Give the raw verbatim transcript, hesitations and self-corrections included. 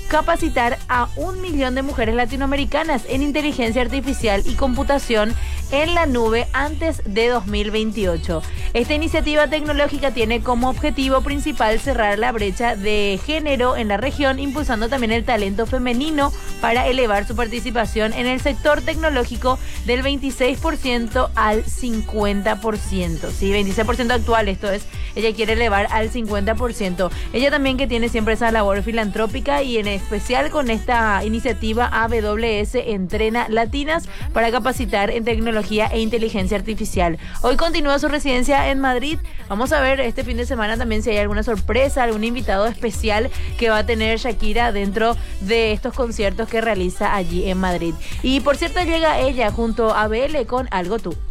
capacitar a un millón de mujeres latinoamericanas en inteligencia artificial y computación en la nube antes de dos mil veintiocho. Esta iniciativa tecnológica tiene como objetivo principal cerrar la brecha de género en la región, impulsando también el talento femenino para elevar su participación en el sector tecnológico del veintiséis por ciento al cincuenta por ciento. Sí, veintiséis por ciento actual, esto es, ella quiere elevar al cincuenta por ciento. Ella también que tiene siempre esa labor filantrópica y en especial con esta iniciativa A W S Entrena Latinas para capacitar en tecnología e inteligencia artificial. Hoy continúa su residencia en Madrid. Vamos a ver este fin de semana también si hay alguna sorpresa, algún invitado especial que va a tener Shakira dentro de estos conciertos que realiza allí en Madrid. Y por cierto, llega ella junto a B L con Algo Tú.